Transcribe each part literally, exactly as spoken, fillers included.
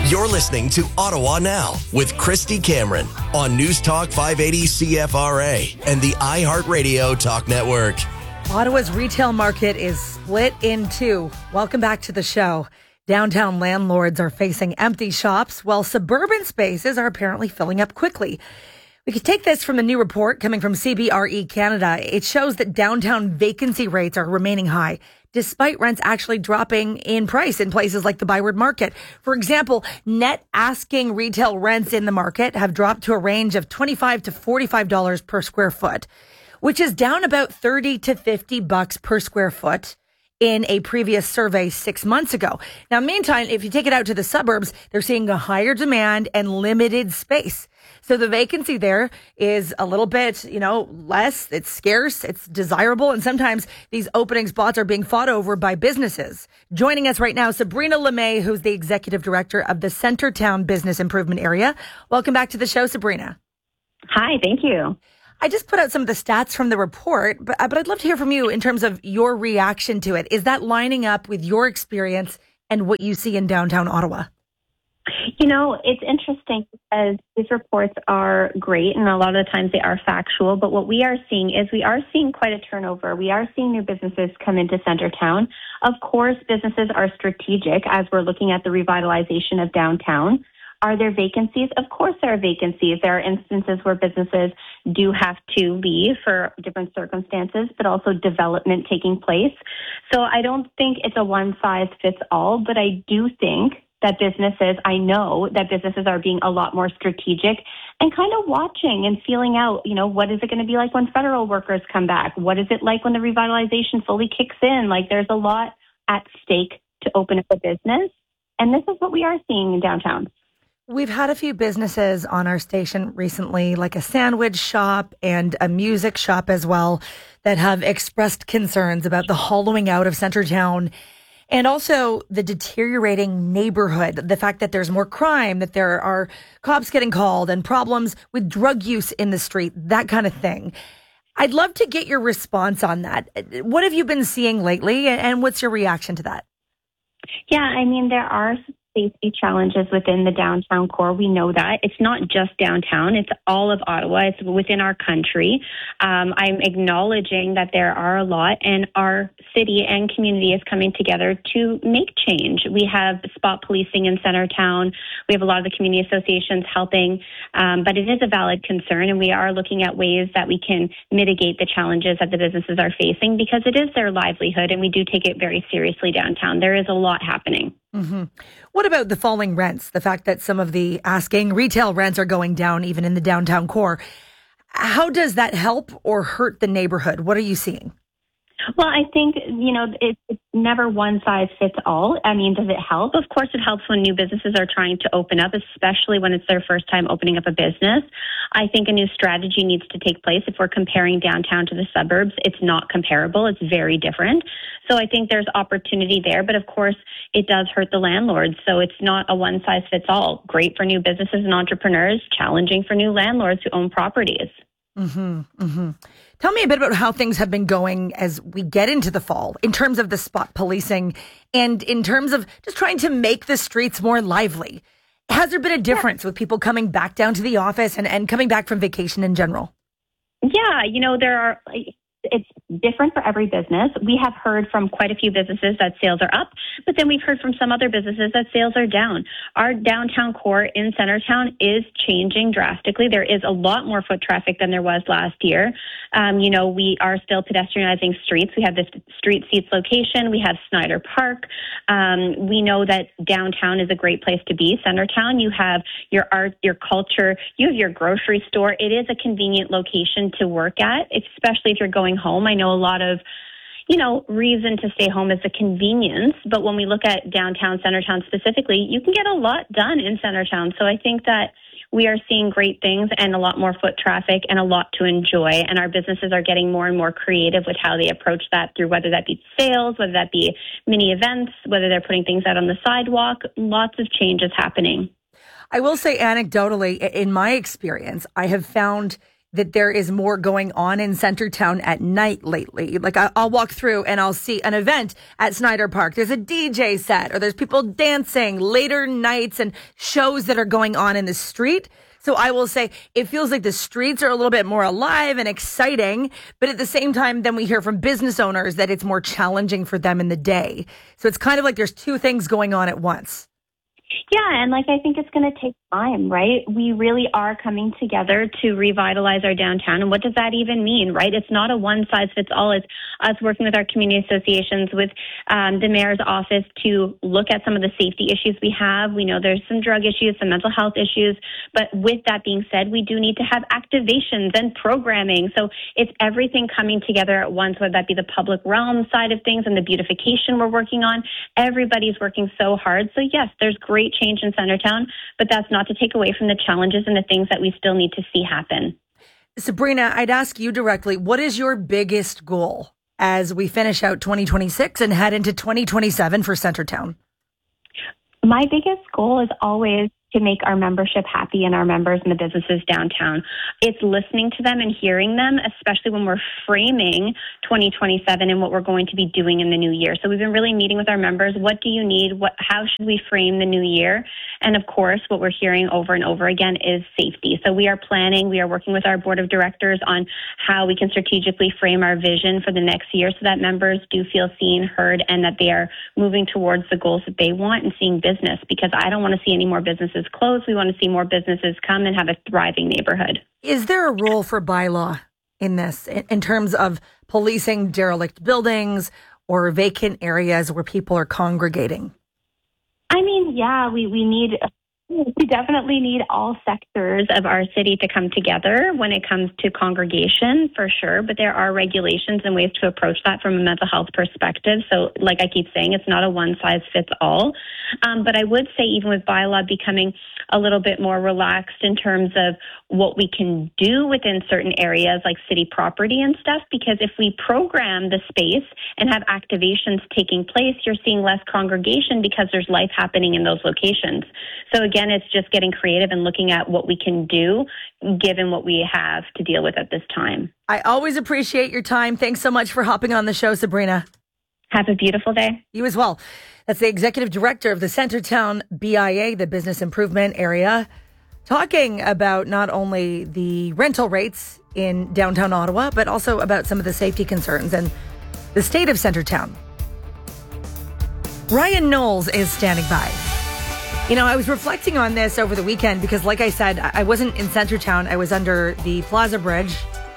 You're listening to Ottawa Now with Christy Cameron on News Talk five eighty C F R A and the iHeartRadio Talk Network. Ottawa's retail market is split in two. Welcome back to the show. Downtown landlords are facing empty shops, while suburban spaces are apparently filling up quickly. We could take this from a new report coming from C B R E Canada. It shows that downtown vacancy rates are remaining high, despite rents actually dropping in price in places like the Byward Market. For example, net asking retail rents in the market have dropped to a range of twenty-five to forty-five dollars per square foot, which is down about thirty to fifty bucks per square foot in a previous survey six months ago. Now, meantime, if you take it out to the suburbs, they're seeing a higher demand and limited space. So the vacancy there is a little bit, you know, less. It's scarce, it's desirable, and sometimes these opening spots are being fought over by businesses. Joining us right now, Sabrina LeMay, who's the executive director of the Centertown Business Improvement Area. Welcome back to the show, Sabrina. Hi, thank you. I just put out some of the stats from the report, but, but I'd love to hear from you in terms of your reaction to it. Is that lining up with your experience and what you see in downtown Ottawa? You know, it's interesting because these reports are great and a lot of the times they are factual, but what we are seeing is we are seeing quite a turnover. We are seeing new businesses come into Centertown. Of course, businesses are strategic as we're looking at the revitalization of downtown. Are there vacancies? Of course there are vacancies. There are instances where businesses do have to leave for different circumstances, but also development taking place. So I don't think it's a one size fits all, but I do think that businesses, I know that businesses are being a lot more strategic and kind of watching and feeling out, you know, what is it going to be like when federal workers come back? What is it like when the revitalization fully kicks in? Like there's a lot at stake to open up a business. And this is what we are seeing in downtown. We've had a few businesses on our station recently, like a sandwich shop and a music shop as well, that have expressed concerns about the hollowing out of Centertown and also the deteriorating neighborhood, the fact that there's more crime, that there are cops getting called and problems with drug use in the street, that kind of thing. I'd love to get your response on that. What have you been seeing lately and what's your reaction to that? Yeah, I mean, there are safety challenges within the downtown core. We know that. It's not just downtown. It's all of Ottawa. It's within our country. Um, I'm acknowledging that there are a lot, and our city and community is coming together to make change. We have spot policing in Centertown. We have a lot of the community associations helping, um, but it is a valid concern, and we are looking at ways that we can mitigate the challenges that the businesses are facing because it is their livelihood, and we do take it very seriously downtown. There is a lot happening. Mm-hmm. What about the falling rents? The fact that some of the asking retail rents are going down even in the downtown core. How does that help or hurt the neighborhood? What are you seeing? Well, I think, you know, it, it's never one size fits all. I mean, does it help? Of course, it helps when new businesses are trying to open up, especially when it's their first time opening up a business. I think a new strategy needs to take place. If we're comparing downtown to the suburbs, it's not comparable. It's very different. So I think there's opportunity there. But of course, it does hurt the landlords. So it's not a one size fits all. Great for new businesses and entrepreneurs, challenging for new landlords who own properties. Mm-hmm, mm-hmm. Tell me a bit about how things have been going as we get into the fall in terms of the spot policing and in terms of just trying to make the streets more lively. Has there been a difference yeah. with people coming back down to the office and, and coming back from vacation in general? Yeah, you know, there are... It's different for every business. We have heard from quite a few businesses that sales are up, but then we've heard from some other businesses that sales are down. Our downtown core in Centertown is changing drastically. There is a lot more foot traffic than there was last year. Um, you know, we are still pedestrianizing streets. We have this Street Seats location. We have Snyder Park. Um, we know that downtown is a great place to be. Centertown, you have your art, your culture, you have your grocery store. It is a convenient location to work at, especially if you're going home. I know a lot of, you know, reason to stay home is the convenience. But when we look at downtown Centertown specifically, you can get a lot done in Centertown. So I think that we are seeing great things and a lot more foot traffic and a lot to enjoy. And our businesses are getting more and more creative with how they approach that through whether that be sales, whether that be mini events, whether they're putting things out on the sidewalk. Lots of changes happening. I will say anecdotally, in my experience, I have found that there is more going on in Centertown at night lately. Like I, I'll walk through and I'll see an event at Snyder Park. There's a D J set or there's people dancing, later nights and shows that are going on in the street. So I will say it feels like the streets are a little bit more alive and exciting, but at the same time, then we hear from business owners that it's more challenging for them in the day. So it's kind of like there's two things going on at once. Yeah, and like I think it's going to take time, right? We really are coming together to revitalize our downtown. And what does that even mean, right? It's not a one-size-fits-all. It's us working with our community associations, with um, the mayor's office to look at some of the safety issues we have. We know there's some drug issues, some mental health issues. But with that being said, we do need to have activations and programming. So it's everything coming together at once, whether that be the public realm side of things and the beautification we're working on. Everybody's working so hard. So yes, there's great change in Centertown, but that's not to take away from the challenges and the things that we still need to see happen. Sabrina, I'd ask you directly, what is your biggest goal as we finish out twenty twenty-six and head into twenty twenty-seven for Centertown? My biggest goal is always to make our membership happy and our members and the businesses downtown. It's listening to them and hearing them, especially when we're framing twenty twenty-seven and what we're going to be doing in the new year. So we've been really meeting with our members. What do you need? What, how should we frame the new year? And of course, what we're hearing over and over again is safety. So we are planning, we are working with our board of directors on how we can strategically frame our vision for the next year so that members do feel seen, heard, and that they are moving towards the goals that they want and seeing business, because I don't want to see any more businesses close. We want to see more businesses come and have a thriving neighborhood. Is there a role for bylaw in this, in, in terms of policing derelict buildings or vacant areas where people are congregating? I mean, yeah, we, we need... We definitely need all sectors of our city to come together when it comes to congregation, for sure. But there are regulations and ways to approach that from a mental health perspective. So like I keep saying, it's not a one-size-fits-all. Um, but I would say even with bylaw becoming a little bit more relaxed in terms of what we can do within certain areas like city property and stuff, because if we program the space and have activations taking place, you're seeing less congregation because there's life happening in those locations. So again, it's just getting creative and looking at what we can do given what we have to deal with at this time. I always appreciate your time. Thanks so much for hopping on the show, Sabrina. Have a beautiful day. You as well. That's the executive director of the Centertown B I A, the business improvement area, talking about not only the rental rates in downtown Ottawa, but also about some of the safety concerns and the state of Centertown. Ryan Knowles is standing by. You know, I was reflecting on this over the weekend because, like I said, I wasn't in Centertown. I was under the Plaza Bridge.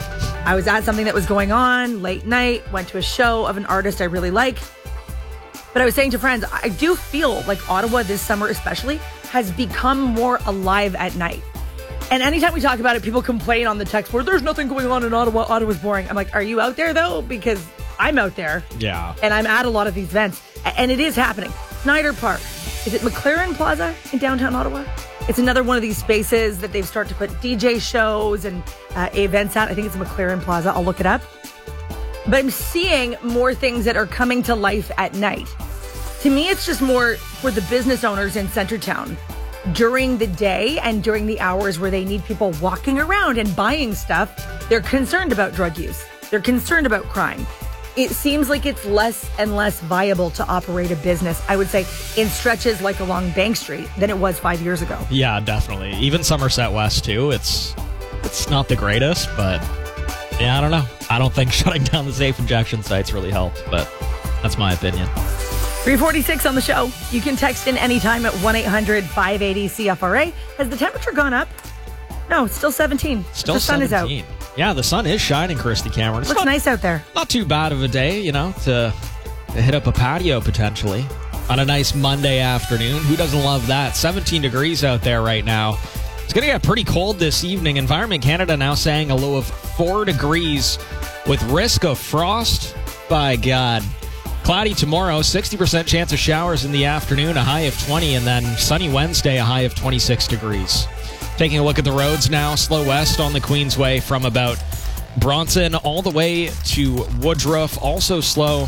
I was at something that was going on late night, went to a show of an artist I really like. But I was saying to friends, I do feel like Ottawa this summer especially has become more alive at night. And anytime we talk about it, people complain on the text board, there's nothing going on in Ottawa. Ottawa's boring. I'm like, are you out there though? Because I'm out there. Yeah. And I'm at a lot of these events. And it is happening. Snyder Park. Is it McLaren Plaza in downtown Ottawa? It's another one of these spaces that they've started to put D J shows and uh, events at. I think it's McLaren Plaza. I'll look it up. But I'm seeing more things that are coming to life at night. To me, it's just more for the business owners in Centertown during the day and during the hours where they need people walking around and buying stuff. They're concerned about drug use. They're concerned about crime. It seems like it's less and less viable to operate a business, I would say, in stretches like along Bank Street than it was five years ago. Yeah, definitely. Even Somerset West, too. It's it's not the greatest, but yeah, I don't know. I don't think shutting down the safe injection sites really helped, but that's my opinion. three forty-six on the show. You can text in anytime at one eight hundred five eighty C F R A. Has the temperature gone up? No, it's still seventeen. Still the sun seventeen. is out. Yeah, the sun is shining, Christy Cameron. It's Looks not, nice out there. Not too bad of a day, you know, to, to hit up a patio potentially on a nice Monday afternoon. Who doesn't love that? seventeen degrees out there right now. It's going to get pretty cold this evening. Environment Canada now saying a low of four degrees with risk of frost. By God. Cloudy tomorrow, sixty percent chance of showers in the afternoon, a high of twenty, and then sunny Wednesday, a high of twenty-six degrees. Taking a look at the roads now, slow west on the Queensway from about Bronson all the way to Woodruff. Also slow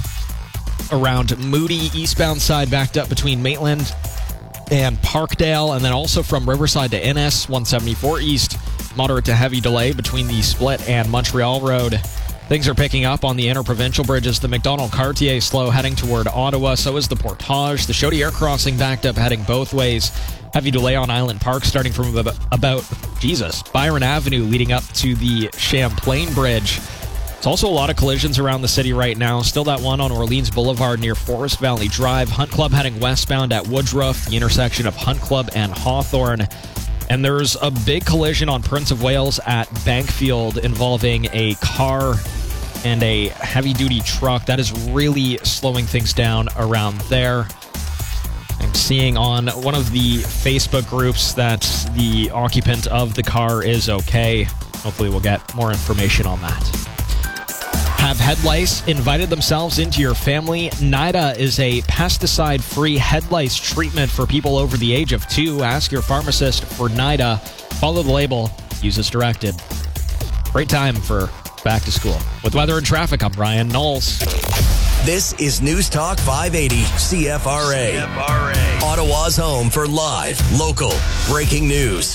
around Moody, eastbound side backed up between Maitland and Parkdale, and then also from Riverside to Innes, one seventy-four east moderate to heavy delay between the Split and Montreal Road. Things are picking up on the interprovincial bridges. The Macdonald-Cartier slow heading toward Ottawa. So is the Portage. The Chaudière crossing backed up heading both ways. Heavy delay on Island Park starting from about, about Jesus, Byron Avenue leading up to the Champlain Bridge. It's also a lot of collisions around the city right now. Still that one on Orleans Boulevard near Forest Valley Drive. Hunt Club heading westbound at Woodruff, the intersection of Hunt Club and Hawthorne. And there's a big collision on Prince of Wales at Bankfield involving a car and a heavy-duty truck. That is really slowing things down around there. I'm seeing on one of the Facebook groups that the occupant of the car is okay. Hopefully we'll get more information on that. Have head lice invited themselves into your family? NIDA is a pesticide-free head lice treatment for people over the age of two. Ask your pharmacist for NIDA. Follow the label. Use as directed. Great time for back to school. With weather and traffic, I'm Ryan Knowles. This is News Talk five eighty C F R A. C F R A. Ottawa's home for live, local, breaking news.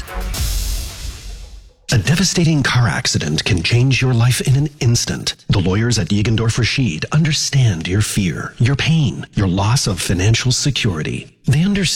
A devastating car accident can change your life in an instant. The lawyers at Yegendorf Rashid understand your fear, your pain, your loss of financial security. They understand